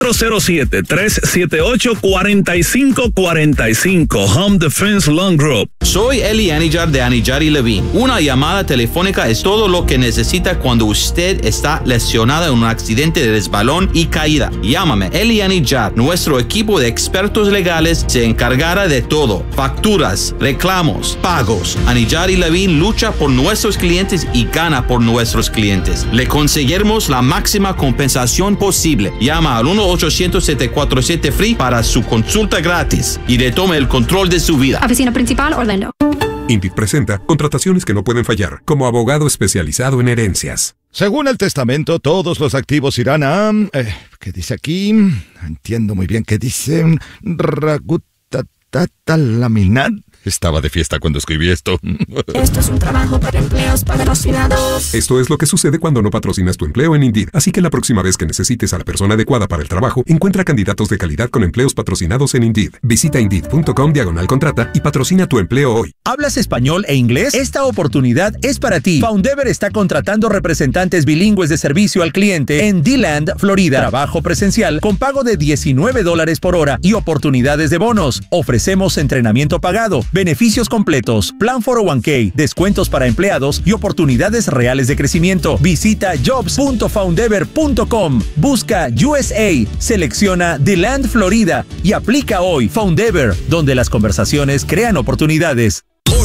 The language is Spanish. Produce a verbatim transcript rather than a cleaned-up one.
cuatro cero siete, tres siete ocho, cuatro cinco cuatro cinco. Home Defense Lawn Group. Soy Eli Anijar de Anijar y Levine. Una llamada telefónica es todo lo que necesita cuando usted está lesionada en un accidente de resbalón y caída. Llámame, Eli Anijar. Nuestro equipo de expertos legales se encargará de todo. Facturas, reclamos, pagos. Anijar y Levine lucha por nuestros clientes y gana por nuestros clientes. Le conseguiremos la máxima compensación posible. Llama al uno ochocientos, siete cuatro siete, F R E E para su consulta gratis y retome el control de su vida. Oficina principal, Orlando. Indeed presenta contrataciones que no pueden fallar, como abogado especializado en herencias. Según el testamento, todos los activos irán a... Eh, ¿Qué dice aquí? No entiendo muy bien qué dice. Ragutatatalaminat. Estaba de fiesta cuando escribí esto. Esto es un trabajo para empleos patrocinados. Esto es lo que sucede cuando no patrocinas tu empleo en Indeed. Así que la próxima vez que necesites a la persona adecuada para el trabajo, encuentra candidatos de calidad con empleos patrocinados en Indeed. Visita Indeed.com diagonal contrata y patrocina tu empleo hoy. ¿Hablas español e inglés? Esta oportunidad es para ti. Foundever está contratando representantes bilingües de servicio al cliente en D-Land, Florida. Trabajo presencial con pago de diecinueve dólares por hora y oportunidades de bonos. Ofrecemos entrenamiento pagado, beneficios completos, plan cuatro oh uno k, descuentos para empleados y oportunidades reales de crecimiento. Visita jobs punto foundever punto com, busca U S A, selecciona D-Land Florida y aplica hoy. Foundever, donde las conversaciones crean oportunidades.